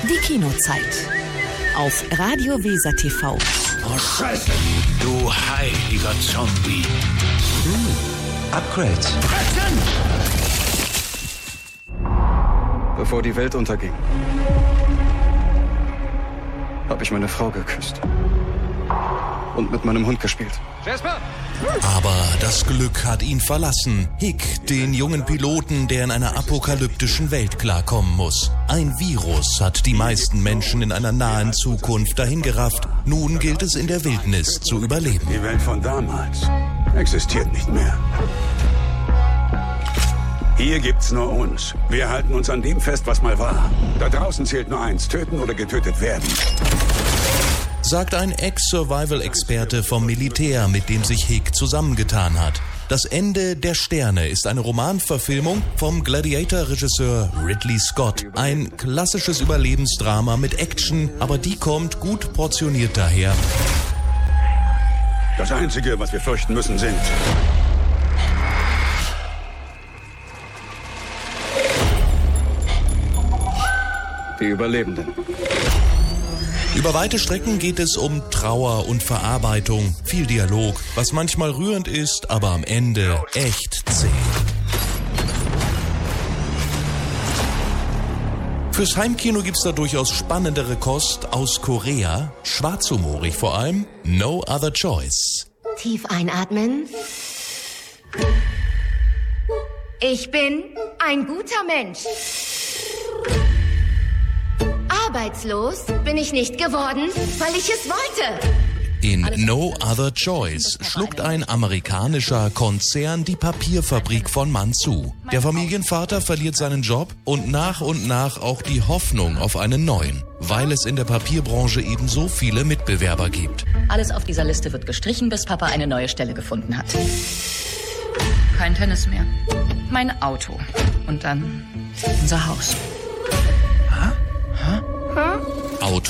Die Kinozeit. Auf Radio Weser TV. Oh, Scheiße! Du heiliger Zombie. Upgrades. Bevor die Welt unterging, habe ich meine Frau geküsst. Und mit meinem Hund gespielt. Jasper! Aber das Glück hat ihn verlassen. Hick, den jungen Piloten, der in einer apokalyptischen Welt klarkommen muss. Ein Virus hat die meisten Menschen in einer nahen Zukunft dahingerafft. Nun gilt es in der Wildnis zu überleben. Die Welt von damals existiert nicht mehr. Hier gibt's nur uns. Wir halten uns an dem fest, was mal war. Da draußen zählt nur eins: töten oder getötet werden. Sagt ein Ex-Survival-Experte vom Militär, mit dem sich Hick zusammengetan hat. Das Ende der Sterne ist eine Romanverfilmung vom Gladiator-Regisseur Ridley Scott. Ein klassisches Überlebensdrama mit Action, aber die kommt gut portioniert daher. Das Einzige, was wir fürchten müssen, sind Die Überlebenden. Über weite Strecken geht es um Trauer und Verarbeitung, viel Dialog, was manchmal rührend ist, aber am Ende echt zäh. Fürs Heimkino gibt's da durchaus spannendere Kost aus Korea, schwarzhumorig vor allem, No Other Choice. Tief einatmen. Ich bin ein guter Mensch. Arbeitslos bin ich nicht geworden, weil ich es wollte. In No Other Choice schluckt ein amerikanischer Konzern die Papierfabrik von Mann zu. Der Familienvater verliert seinen Job und nach auch die Hoffnung auf einen neuen, weil es in der Papierbranche eben so viele Mitbewerber gibt. Alles auf dieser Liste wird gestrichen, bis Papa eine neue Stelle gefunden hat. Kein Tennis mehr. Mein Auto. Und dann unser Haus.